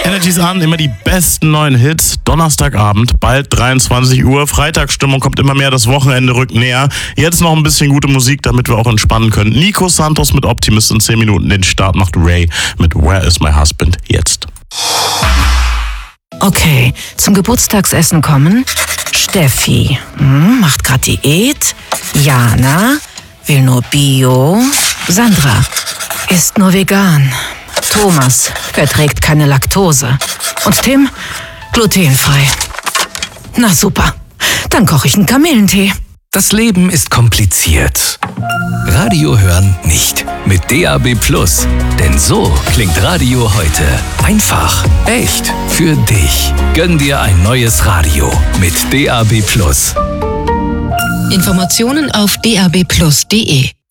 Energy's an, immer die besten neuen Hits. Donnerstagabend, bald 23 Uhr. Freitagsstimmung kommt immer mehr, das Wochenende rückt näher. Jetzt noch ein bisschen gute Musik, damit wir auch entspannen können. Nico Santos mit Optimist in 10 Minuten. Den Start macht Ray mit Where is my husband jetzt. Okay, zum Geburtstagsessen kommen Steffi, macht grad Diät. Jana, will nur Bio. Sandra, isst nur vegan. Thomas, verträgt keine Laktose. Und Tim, glutenfrei. Na super, dann koche ich einen Kamillentee. Das Leben ist kompliziert. Radio hören nicht. Mit DAB+. Denn so klingt Radio heute. Einfach, echt, für dich. Gönn dir ein neues Radio mit DAB+. Informationen auf dabplus.de